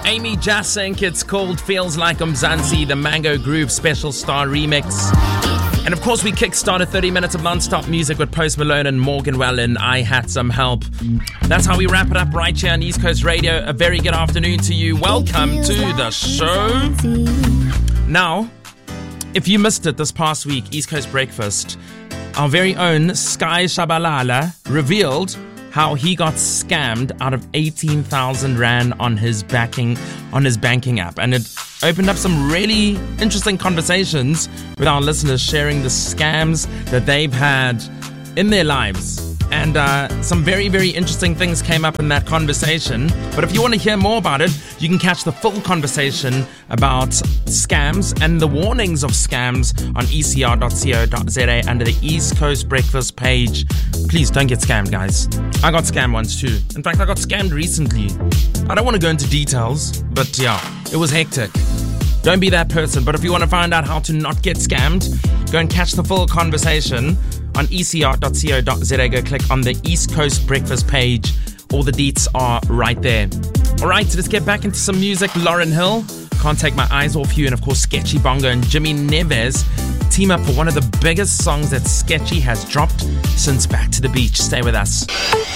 Amy Jasink, it's called Feels Like Mzansi, the Mango Groove Special Star Remix. And of course, we kickstarted 30 minutes of non-stop music with Post Malone and Morgan Wallen. I Had Some Help. That's how we wrap it up right here on East Coast Radio. A very good afternoon to you. Welcome to the show. Now, if you missed it this past week, East Coast Breakfast, our very own Sky Shabalala revealed how he got scammed out of 18,000 Rand on his banking app. And it opened up some really interesting conversations with our listeners, sharing the scams that they've had in their lives. And some very, very interesting things came up in that conversation. But if you want to hear more about it, you can catch the full conversation about scams and the warnings of scams on ecr.co.za under the East Coast Breakfast page. Please don't get scammed, guys. I got scammed once too. In fact, I got scammed recently. I don't want to go into details, but yeah, it was hectic. Don't be that person. But if you want to find out how to not get scammed, go and catch the full conversation on ecr.co.za. Go click on the East Coast Breakfast page. All the deets are right there. All right, so let's get back into some music. Lauryn Hill, Can't Take My Eyes Off You, and of course Sketchy Bongo and Jimmy Neves team up for one of the biggest songs that Sketchy has dropped since Back to the Beach. Stay with us.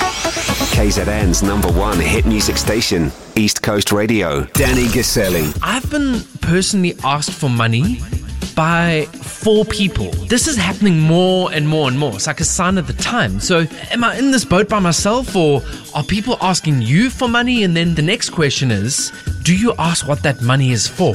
KZN's #1 hit music station, East Coast Radio. Danny Gaselli. I've been personally asked for money by 4 people. This is happening more and more and more. It's like a sign of the time. So am I in this boat by myself, or are people asking you for money? And then the next question is, do you ask what that money is for?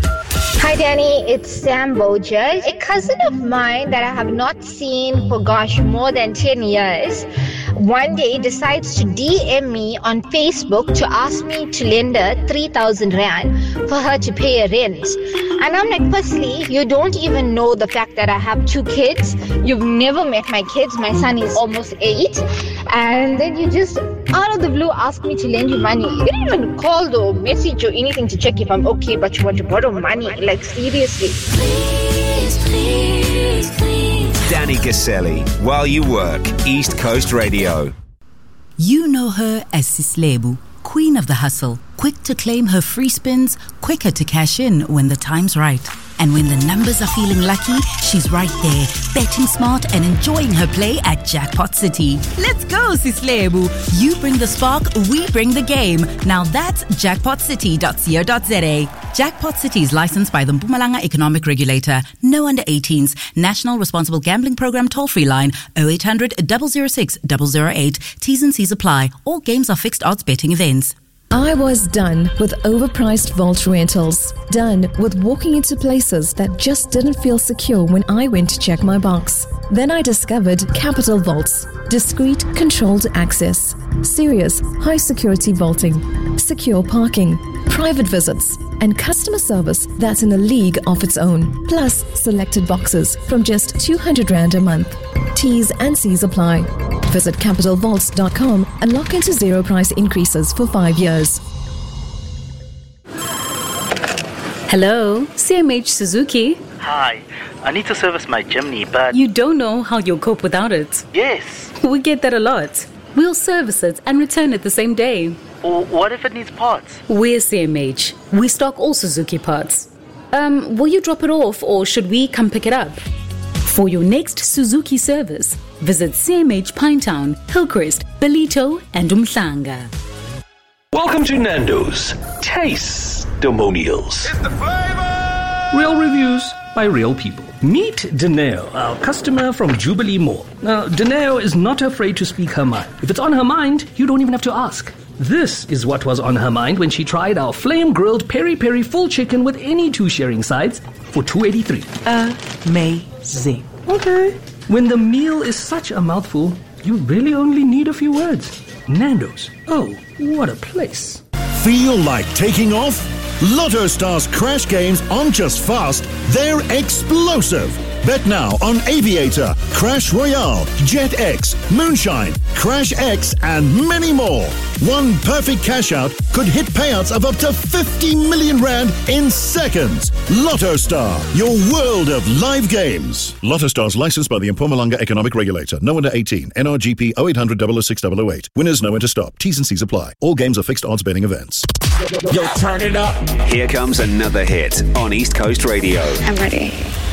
Hi Danny, it's Sam Bojer. A cousin of mine that I have not seen for more than 10 years, one day decides to DM me on Facebook to ask me to lend her 3,000 Rand for her to pay her rent. And I'm like, firstly, you don't even know the fact that I have 2 kids. You've never met my kids. My son is almost 8. And then you just, out of the blue, ask me to lend you money. You didn't even call or message or anything to check if I'm okay, but you want to borrow money. Like, seriously. Please, please, please. Danny Gaselli, While You Work, East Coast Radio. You know her as Sislebu, queen of the hustle, quick to claim her free spins, quicker to cash in when the time's right. And when the numbers are feeling lucky, she's right there, betting smart and enjoying her play at Jackpot City. Let's go, Sislebu. You bring the spark, we bring the game. Now that's jackpotcity.co.za. Jackpot City is licensed by the Mpumalanga Economic Regulator. No under 18s. National Responsible Gambling Program toll-free line 0800 006 008. T's and C's apply. All games are fixed odds betting events. I was done with overpriced vault rentals. Done with walking into places that just didn't feel secure when I went to check my box. Then I discovered Capital Vaults. Discreet, controlled access. Serious, high-security vaulting. Secure parking. Private visits. And customer service that's in a league of its own. Plus, selected boxes from just 200 Rand a month. T's and C's apply. Visit capitalvaults.com and lock into 0 price increases for 5 years. Hello, CMH Suzuki. Hi, I need to service my Jimny, but... You don't know how you'll cope without it. Yes. We get that a lot. We'll service it and return it the same day. Or what if it needs parts? We're CMH. We stock all Suzuki parts. Will you drop it off or should we come pick it up? For your next Suzuki service, visit CMH Pinetown, Hillcrest, Belito, and Umhlanga. Welcome to Nando's Taste-Demonials. It's the flavor! Real reviews by real people. Meet Dineo, our customer from Jubilee Mall. Now, Dineo is not afraid to speak her mind. If it's on her mind, you don't even have to ask. This is what was on her mind when she tried our flame-grilled peri-peri full chicken with any 2 sharing sides for $2.83. Amazing. Okay. When the meal is such a mouthful, you really only need a few words. Nando's. Oh, what a place. Feel like taking off? Lotto Stars Crash games aren't just fast, they're explosive. Bet now on Aviator, Crash Royale, Jet X, Moonshine, Crash X, and many more. One perfect cash out could hit payouts of up to 50 million Rand in seconds. Lotto Star, your world of live games. Lotto Stars licensed by the Mpumalanga Economic Regulator. No under 18. NRGP 0800 006 008. Winners know when to stop. T's and C's apply. All games are fixed odds betting events. Yo, turn it up. Here comes another hit on East Coast Radio. I'm ready.